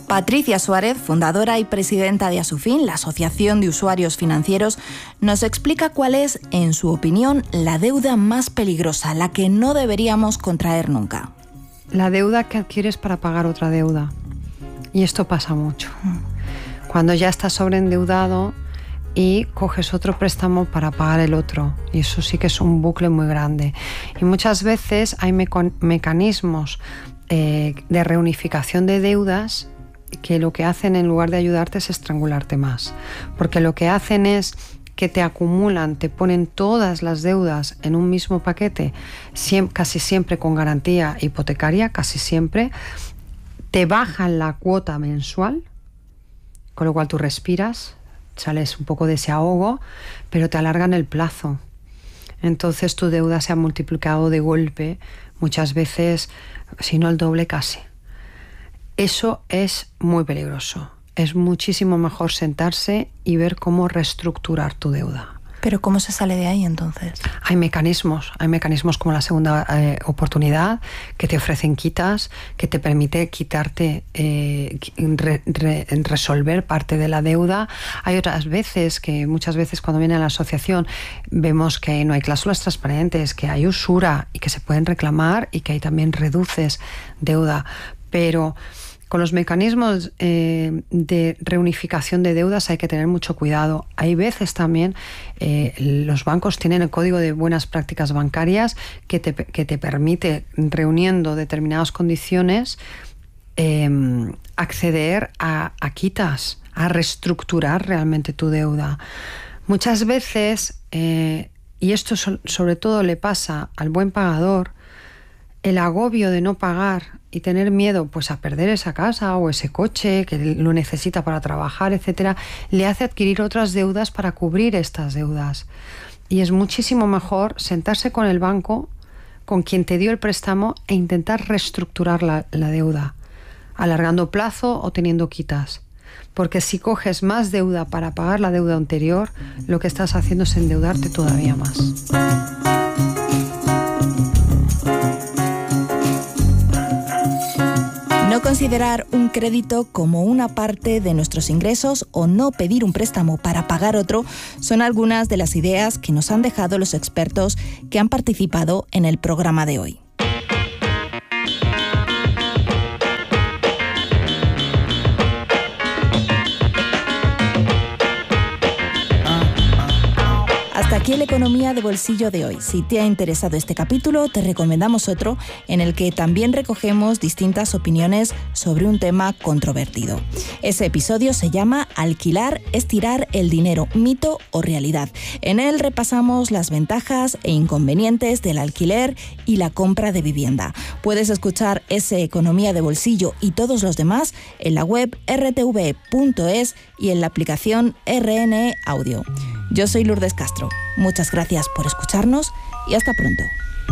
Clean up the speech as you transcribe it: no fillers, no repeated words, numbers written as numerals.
Patricia Suárez, fundadora y presidenta de Asufin, la Asociación de Usuarios Financieros, nos explica cuál es, en su opinión, la deuda más peligrosa, la que no deberíamos contraer nunca. La deuda que adquieres para pagar otra deuda. Y esto pasa mucho. Cuando ya estás sobreendeudado y coges otro préstamo para pagar el otro. Y eso sí que es un bucle muy grande. Y muchas veces hay mecanismos de reunificación de deudas que lo que hacen, en lugar de ayudarte, es estrangularte más. Porque lo que hacen es que te acumulan, te ponen todas las deudas en un mismo paquete, casi siempre con garantía hipotecaria, casi siempre, te bajan la cuota mensual, con lo cual tú respiras, sales un poco de ese ahogo, pero te alargan el plazo. Entonces tu deuda se ha multiplicado de golpe, muchas veces, si no el doble casi. Eso es muy peligroso. Es muchísimo mejor sentarse y ver cómo reestructurar tu deuda. ¿Pero cómo se sale de ahí entonces? Hay mecanismos como la segunda oportunidad, que te ofrecen quitas, que te permite quitarte, resolver parte de la deuda. Hay otras veces que, muchas veces cuando viene a la asociación, vemos que no hay cláusulas transparentes, que hay usura y que se pueden reclamar y que ahí también reduces deuda. Pero con los mecanismos de reunificación de deudas hay que tener mucho cuidado. Hay veces también los bancos tienen el código de buenas prácticas bancarias que te permite, reuniendo determinadas condiciones, acceder a quitas, a reestructurar realmente tu deuda. Muchas veces, y esto sobre todo le pasa al buen pagador, el agobio de no pagar y tener miedo pues a perder esa casa o ese coche que lo necesita para trabajar, etcétera, le hace adquirir otras deudas para cubrir estas deudas. Y es muchísimo mejor sentarse con el banco, con quien te dio el préstamo, e intentar reestructurar la deuda, alargando plazo o teniendo quitas. Porque si coges más deuda para pagar la deuda anterior, lo que estás haciendo es endeudarte todavía más. No considerar un crédito como una parte de nuestros ingresos o no pedir un préstamo para pagar otro son algunas de las ideas que nos han dejado los expertos que han participado en el programa de hoy. Hasta aquí la economía de bolsillo de hoy. Si te ha interesado este capítulo, te recomendamos otro en el que también recogemos distintas opiniones sobre un tema controvertido. Ese episodio se llama Alquilar es tirar el dinero, mito o realidad. En él repasamos las ventajas e inconvenientes del alquiler y la compra de vivienda. Puedes escuchar ese Economía de Bolsillo y todos los demás en la web rtv.es y en la aplicación RNE Audio. Yo soy Lourdes Castro. Muchas gracias por escucharnos y hasta pronto.